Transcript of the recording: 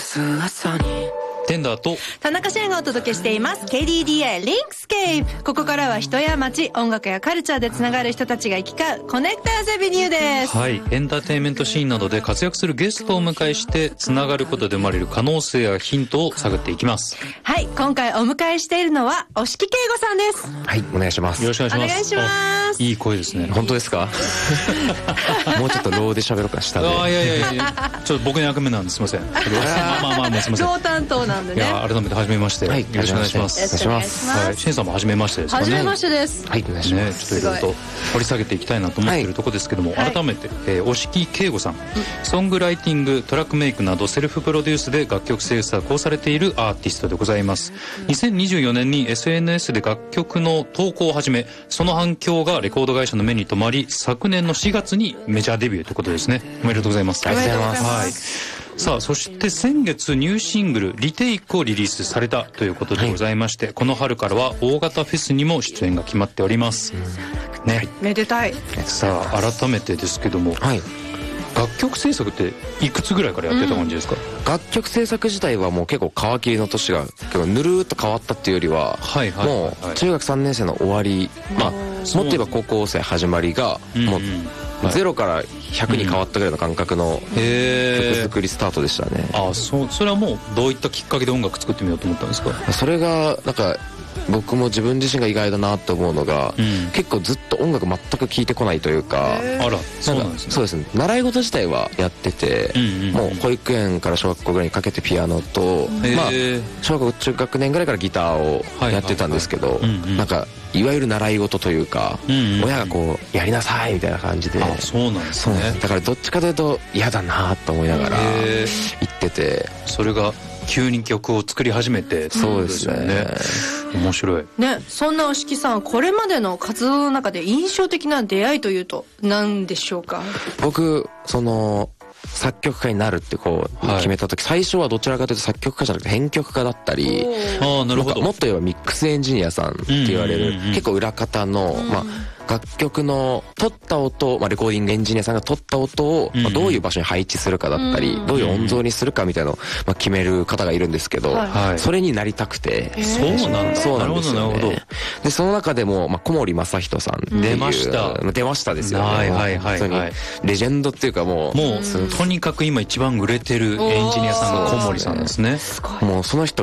朝にテンダーと田中シェンがお届けしています KDDI リンクスケープ。ここからは人や街、音楽やカルチャーでつながる人たちが行き交うコネクターズアベニューです。 はい、エンターテインメントシーンなどで活躍するゲストをお迎えしてつながることで生まれる可能性やヒントを探っていきます。 はい、今回お迎えしているのは押木圭吾さんです。 はい、お願いします。 よろしくお願いします。 お願いします。 いい声ですね。 本当ですか？もうちょっとローで喋ろうか下で。 いやちょっと僕に役目なんです。すいません。まあすいません。 ロー担当なんでね。 いや改めて初めまして、はい、よろしくお願いします。 よろしくお願いします。 はい、シェンさんも初めましてですかね。 初めましてです。 はい、お願いします。 ちょっといろいろと掘り下げていきたいなと思っているところですけども、改めて、押木圭吾さん、ソングライティング、トラックメイクなどセルフプロデュースで楽曲制作をされているアーティストでございます。2024年に SNS で楽曲の投稿を始め、その反響がレコード会社の目に留まり、昨年の4月にメジャーデビューということですね。おめでとうございます。 ありがとうございます。 はい。さあ、そして先月ニューシングルリテイクをリリースされたということでございまして、この春からは大型フェスにも出演が決まっております。ね。 めでたい。 さあ、改めてですけども、楽曲制作っていくつぐらいからやってた感じですか？ 楽曲制作自体はもう結構皮切りの年が結構ぬるーっと変わったっていうよりは、もう中学3年生の終わり、もっと言えば高校生始まりがもう0から100に変わったぐらいの感覚の曲作りスタートでしたね。 それはもうどういったきっかけで音楽作ってみようと思ったんですか？ それがなんか僕も自分自身が意外だなと思うのが、結構ずっと音楽全く聴いてこないというか、 そうなんですね。 そうですね、習い事自体はやってて、もう保育園から小学校ぐらいにかけてピアノと、小学校中学年ぐらいからギターをやってたんですけど、なんかいわゆる習い事というか、親がこうやりなさいみたいな感じで、 そうなんですね。 だからどっちかというと嫌だなと思いながら行ってて、 それが急に曲を作り始めて。 そうですね。 面白いね。そんな押木さん、これまでの活動の中で印象的な出会いというと何でしょうか？ 僕作曲家になるってこう決めた時、最初はどちらかというと作曲家じゃなくて編曲家だったり、 なるほど。 もっと言えばミックスエンジニアさんって言われる結構裏方の楽曲の取った音、レコーディングエンジニアさんが取った音をどういう場所に配置するかだったり、どういう音像にするかみたいなのを決める方がいるんですけど、それになりたくて。 そうなんだ。 そうなんですよね。でその中でも小森正人さんっていう出ましたですよね。本当にレジェンドっていうかもうとにかく今一番売れてるエンジニアさんが小森さんですね。 もうその人